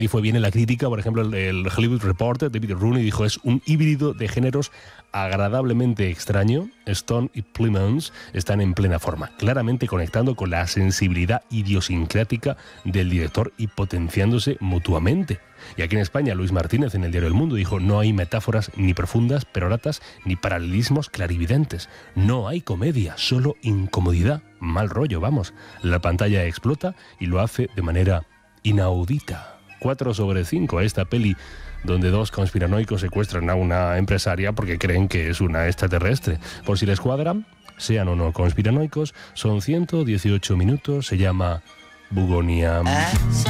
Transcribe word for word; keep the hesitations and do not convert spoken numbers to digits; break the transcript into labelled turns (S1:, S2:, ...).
S1: Y fue bien en la crítica, por ejemplo, el, el Hollywood Reporter, David Rooney, dijo: es un híbrido de géneros agradablemente extraño. Stone y Plemons están en plena forma, claramente conectando con la sensibilidad idiosincrática del director y potenciándose mutuamente. Y aquí en España, Luis Martínez, en el diario El Mundo, dijo: no hay metáforas ni profundas, peroratas, ni paralelismos clarividentes. No hay comedia, solo incomodidad, mal rollo, vamos. La pantalla explota y lo hace de manera inaudita. cuatro sobre cinco a esta peli donde dos conspiranoicos secuestran a una empresaria porque creen que es una extraterrestre. Por si les cuadra, sean o no conspiranoicos, son ciento dieciocho minutos, se llama Bugonia.